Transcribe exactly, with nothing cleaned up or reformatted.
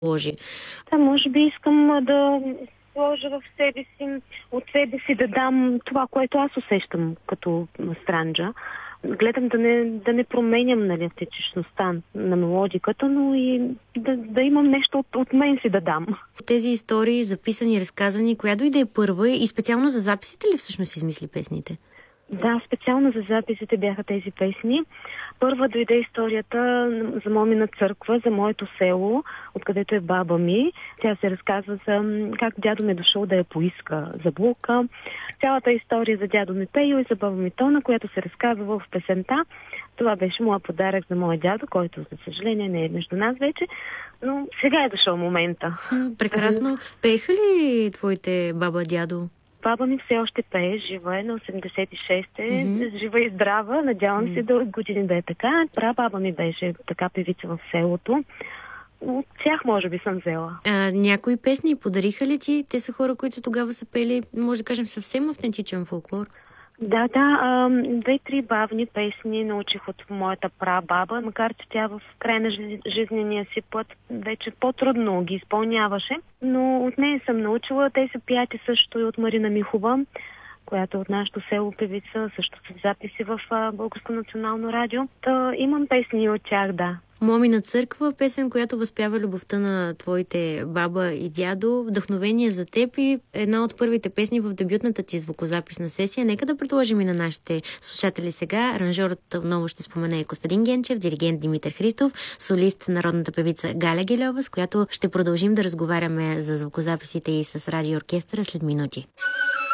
вложи? Да, може би искам да сложа в себе си, от себе си да дам това, което аз усещам като Странджа. Гледам да не, да не променям, нали, автентичността на мелодиката, но и да, да имам нещо от, от мен си да дам. Тези истории, записани, разказани, коя дойде е първа и специално за записите ли всъщност измисли песните? Да, специално за записите бяха тези песни. Първа дойде историята за Момина църква, за моето село, откъдето е баба ми. Тя се разказва за как дядо ми е дошъл да я поиска за булка. Цялата история за дядо ми Пейо и за баба ми Тона, която се разказва в песента. Това беше моя подарък за моя дядо, който, за съжаление, не е между нас вече, но сега е дошъл момента. Прекрасно. Пееха ли твоите баба, дядо? Баба ми все още пее, жива е, на осемдесет и шест е, mm-hmm. жива и здрава. Надявам mm-hmm. се дълги години да е така. Прабаба ми беше така певица в селото. От тях може би съм взела. А, някои песни подариха ли ти? Те са хора, които тогава са пели, може да кажем, съвсем автентичен фолклор. Да, да. Две-три бавни песни научих от моята прабаба, макар че тя в край на жизнения си път вече по-трудно ги изпълняваше. Но от нея съм научила. Те са пияти също и от Марина Михова, която е от нашото село певица, също с записи в Българско национално радио. Та имам песни от тях, да. Момина църква, песен, която възпява любовта на твоите баба и дядо, вдъхновение за теб и една от първите песни в дебютната ти звукозаписна сесия. Нека да предложим и на нашите слушатели сега. Аранжьорът отново ще спомена и Костадин Генчев, диригент Димитър Христов, солист народната певица Галя Гельова, с която ще продължим да разговаряме за звукозаписите и с радиооркестъра след минути.